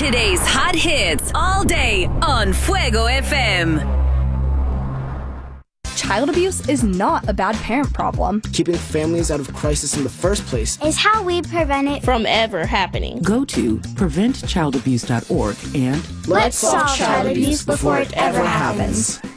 Today's hot hits all day on Fuego FM. Child abuse is not a bad parent problem. Keeping families out of crisis in the first place is how we prevent it from ever happening. Go to preventchildabuse.org and let's solve child abuse before it ever happens.